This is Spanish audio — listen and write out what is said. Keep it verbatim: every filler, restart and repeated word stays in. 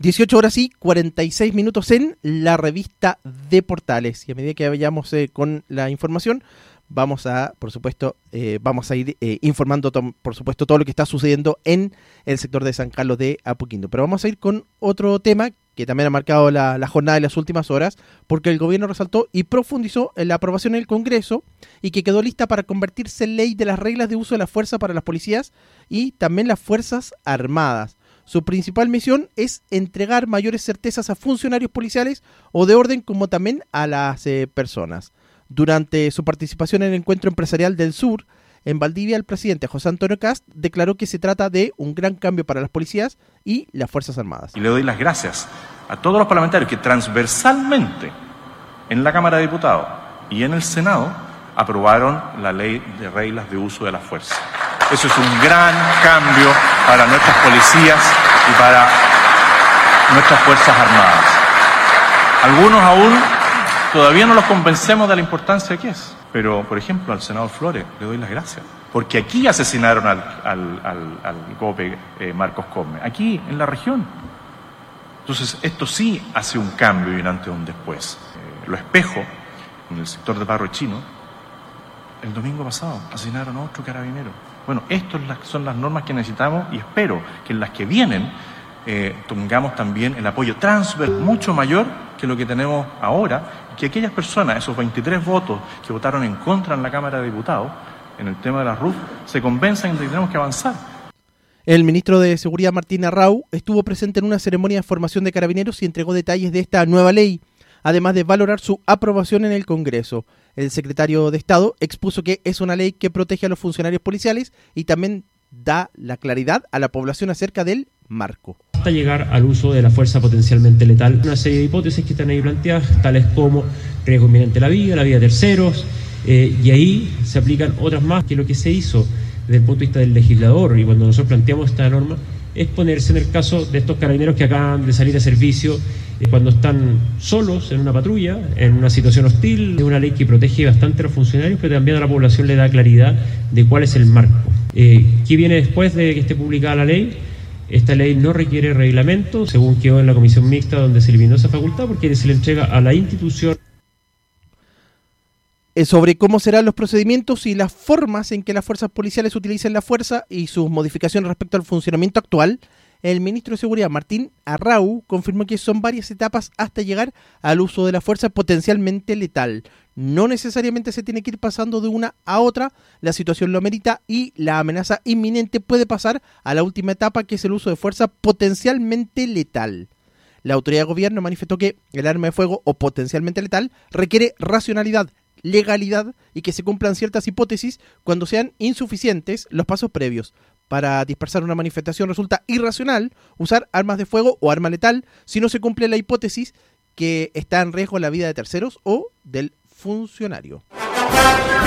dieciocho horas y cuarenta y seis minutos en la revista de Portales. Y a medida que vayamos eh, con la información, vamos a, por supuesto, eh, vamos a ir eh, informando, to- por supuesto, todo lo que está sucediendo en el sector de San Carlos de Apoquindo. Pero vamos a ir con otro tema que también ha marcado la, la jornada de las últimas horas, porque el gobierno resaltó y profundizó en la aprobación en el Congreso y que quedó lista para convertirse en ley de las reglas de uso de la fuerza para las policías y también las Fuerzas Armadas. Su principal misión es entregar mayores certezas a funcionarios policiales o de orden, como también a las eh, personas. Durante su participación en el Encuentro Empresarial del Sur, en Valdivia, el presidente José Antonio Kast declaró que se trata de un gran cambio para las policías y las Fuerzas Armadas. Y le doy las gracias a todos los parlamentarios que transversalmente en la Cámara de Diputados y en el Senado aprobaron la ley de reglas de uso de la fuerza. Eso es un gran cambio para nuestras policías y para nuestras Fuerzas Armadas. Algunos aún todavía no los convencemos de la importancia que es. Pero, por ejemplo, al senador Flores le doy las gracias. Porque aquí asesinaron al, al, al, al GOPE eh, Marcos Cosme. Aquí, en la región. Entonces, esto sí hace un cambio y un antes y un después. Eh, lo espejo, en el sector de Barro Chino, el domingo pasado asesinaron a otro carabinero. Bueno, estas son las normas que necesitamos y espero que en las que vienen eh, tengamos también el apoyo transversal mucho mayor que lo que tenemos ahora, y que aquellas personas, esos veintitrés votos que votaron en contra en la Cámara de Diputados, en el tema de la R U F, se convenzan de que tenemos que avanzar. El ministro de Seguridad, Martín Arrau, estuvo presente en una ceremonia de formación de carabineros y entregó detalles de esta nueva ley, además de valorar su aprobación en el Congreso. El secretario de Estado expuso que es una ley que protege a los funcionarios policiales y también da la claridad a la población acerca del marco. Hasta llegar al uso de la fuerza potencialmente letal. Una serie de hipótesis que están ahí planteadas, tales como riesgo inminente a la vida, la vida de terceros, eh, y ahí se aplican otras más, que lo que se hizo desde el punto de vista del legislador, y cuando nosotros planteamos esta norma, es ponerse en el caso de estos carabineros que acaban de salir a servicio eh, cuando están solos en una patrulla, en una situación hostil. Es una ley que protege bastante a los funcionarios, pero también a la población le da claridad de cuál es el marco. Eh, ¿Qué viene después de que esté publicada la ley? Esta ley no requiere reglamento, según quedó en la comisión mixta donde se eliminó esa facultad, porque se le entrega a la institución. Sobre cómo serán los procedimientos y las formas en que las fuerzas policiales utilicen la fuerza y sus modificaciones respecto al funcionamiento actual, el ministro de Seguridad, Martín Arrau, confirmó que son varias etapas hasta llegar al uso de la fuerza potencialmente letal. No necesariamente se tiene que ir pasando de una a otra, la situación lo amerita y la amenaza inminente puede pasar a la última etapa, que es el uso de fuerza potencialmente letal. La autoridad de gobierno manifestó que el arma de fuego o potencialmente letal requiere racionalidad, legalidad y que se cumplan ciertas hipótesis cuando sean insuficientes los pasos previos. Para dispersar una manifestación resulta irracional usar armas de fuego o arma letal si no se cumple la hipótesis que está en riesgo la vida de terceros o del funcionario.